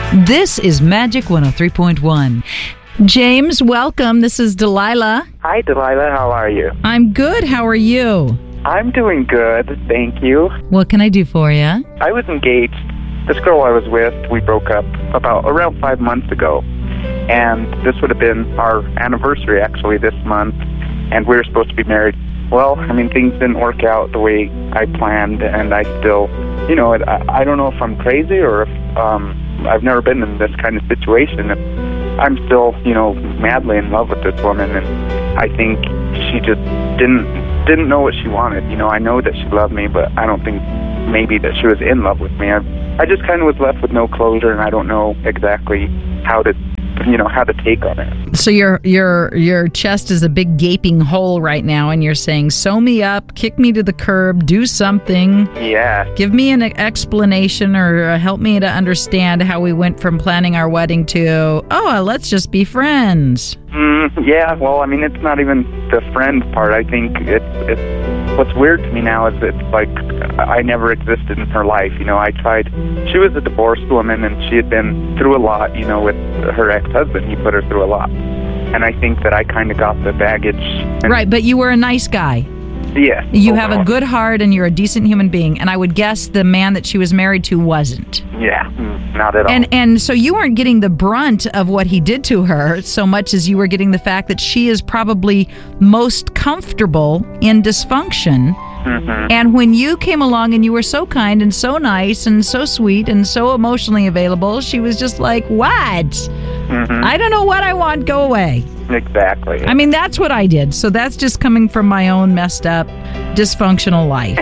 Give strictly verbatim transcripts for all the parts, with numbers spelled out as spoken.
This is Magic one oh three point one. James, welcome. This is Delilah. Hi, Delilah. How are you? I'm good. How are you? I'm doing good, thank you. What can I do for you? I was engaged. This girl I was with, we broke up about around five months ago. And this would have been our anniversary, actually, this month. And we were supposed to be married. Well, I mean, things didn't work out the way I planned. And I still, you know, I, I don't know if I'm crazy or if um, I've never been in this kind of situation. I'm still, you know, madly in love with this woman. And I think she just didn't didn't know what she wanted. You know, I know that she loved me, but I don't think maybe that she was in love with me. I, I just kind of was left with no closure, and I don't know exactly how to, you know, how to take on it. So your your your chest is a big gaping hole right now, and you're saying, sew me up, kick me to the curb, do something. Yeah. Give me an explanation or help me to understand how we went from planning our wedding to, oh, let's just be friends. Mm, yeah, well, I mean, it's not even the friend part. I think it's, it's what's weird to me now is it's like I never existed in her life. You know, I tried. She was a divorced woman, and she had been through a lot, you know, with her ex-husband. He put her through a lot. And I think that I kind of got the baggage. And Right, but you were a nice guy. Yeah. You have a overall. good heart, and you're a decent human being. And I would guess the man that she was married to wasn't. Yeah, mm, not at all. And and so you weren't getting the brunt of what he did to her so much as you were getting the fact that she is probably most comfortable in dysfunction. Mm-hmm. And when you came along and you were so kind and so nice and so sweet and so emotionally available, she was just like, what? Mm-hmm. I don't know what I want. Go away. Exactly. I mean, that's what I did. So that's just coming from my own messed up, dysfunctional life.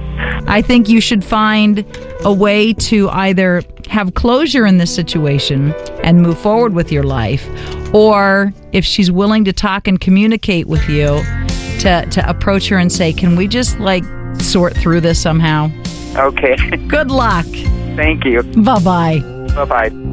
I think you should find a way to either have closure in this situation and move forward with your life, or if she's willing to talk and communicate with you, to, to approach her and say, can we just like sort through this somehow? Okay. Good luck. Thank you. Bye-bye. Bye-bye.